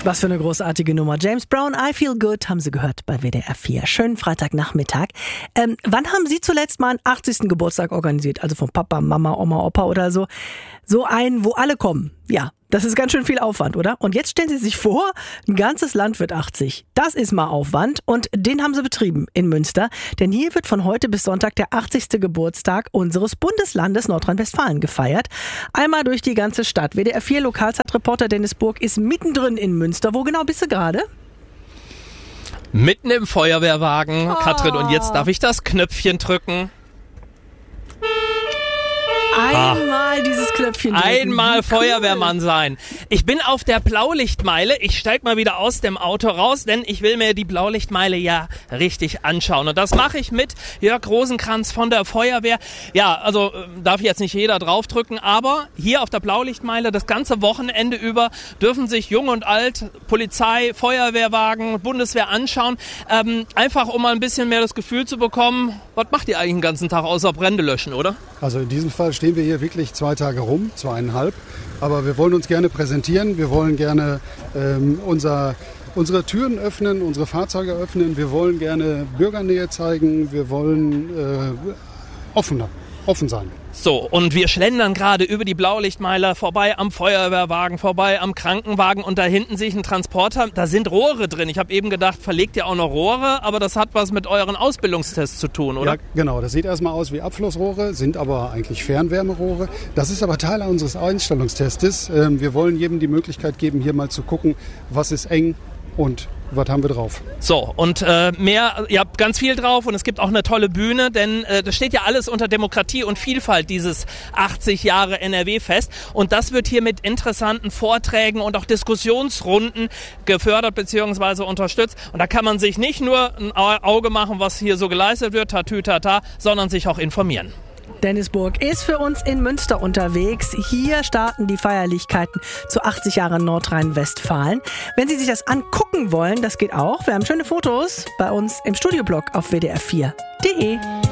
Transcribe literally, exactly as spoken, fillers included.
Was für eine großartige Nummer. James Brown, I Feel Good, haben Sie gehört bei W D R vier. Schönen Freitagnachmittag. Ähm, wann haben Sie zuletzt mal einen achtzigsten Geburtstag organisiert? Also von Papa, Mama, Oma, Opa oder so? So einen, wo alle kommen. Ja, das ist ganz schön viel Aufwand, oder? Und jetzt stellen Sie sich vor, ein ganzes Land wird achtzig. Das ist mal Aufwand und den haben Sie betrieben in Münster. Denn hier wird von heute bis Sonntag der achtzigste Geburtstag unseres Bundeslandes Nordrhein-Westfalen gefeiert. Einmal durch die ganze Stadt. W D R vier Lokalzeitreporter Dennis Burg ist mittendrin in Münster. Wo genau bist du gerade? Mitten im Feuerwehrwagen, Oh. Katrin. Und jetzt darf ich das Knöpfchen drücken. Einmal dieses Knöpfchen drücken. Einmal Wie cool. Feuerwehrmann sein. Ich bin auf der Blaulichtmeile. Ich steig mal wieder aus dem Auto raus, denn ich will mir die Blaulichtmeile ja richtig anschauen. Und das mache ich mit Jörg Rosenkranz von der Feuerwehr. Ja, also äh, darf jetzt nicht jeder draufdrücken, aber hier auf der Blaulichtmeile das ganze Wochenende über dürfen sich Jung und Alt, Polizei, Feuerwehrwagen, Bundeswehr anschauen. Ähm, einfach um mal ein bisschen mehr das Gefühl zu bekommen, was macht ihr eigentlich den ganzen Tag außer Brände löschen, oder? Also in diesem Fall stehen wir hier wirklich zwei Tage rum, zweieinhalb. Aber wir wollen uns gerne präsentieren, wir wollen gerne ähm, unser, unsere Türen öffnen, unsere Fahrzeuge öffnen. Wir wollen gerne Bürgernähe zeigen, wir wollen äh, offener, offen sein. So, und wir schlendern gerade über die Blaulichtmeile vorbei am Feuerwehrwagen, vorbei am Krankenwagen und da hinten sehe ich einen Transporter, da sind Rohre drin. Ich habe eben gedacht, verlegt ihr auch noch Rohre, aber das hat was mit euren Ausbildungstests zu tun, oder? Ja, genau. Das sieht erstmal aus wie Abflussrohre, sind aber eigentlich Fernwärmerohre. Das ist aber Teil unseres Einstellungstestes. Ähm, wir wollen jedem die Möglichkeit geben, hier mal zu gucken, was ist eng und was haben wir drauf. So, und äh, mehr, ihr habt ganz viel drauf und es gibt auch eine tolle Bühne, denn äh, das steht ja alles unter Demokratie und Vielfalt, dieses achtzig Jahre N R W-Fest. Und das wird hier mit interessanten Vorträgen und auch Diskussionsrunden gefördert bzw. unterstützt. Und da kann man sich nicht nur ein Auge machen, was hier so geleistet wird, tatü tata, sondern sich auch informieren. Dennis Burg ist für uns in Münster unterwegs. Hier starten die Feierlichkeiten zu achtzig Jahren Nordrhein-Westfalen. Wenn Sie sich das angucken wollen, das geht auch. Wir haben schöne Fotos bei uns im Studioblog auf w d r vier punkt d e.